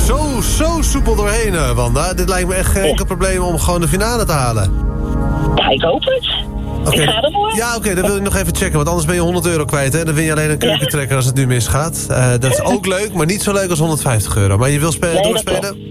zo soepel doorheen, Wanda. Dit lijkt me echt geen enkel probleem om gewoon de finale te halen. Ja, ik hoop het. Okay. Ik ga ervoor. Ja, oké, dan wil ik nog even checken. Want anders ben je €100 kwijt, hè. Dan win je alleen een keukentrekker als het nu misgaat. Dat is ook leuk, maar niet zo leuk als €150. Maar je wil doorspelen?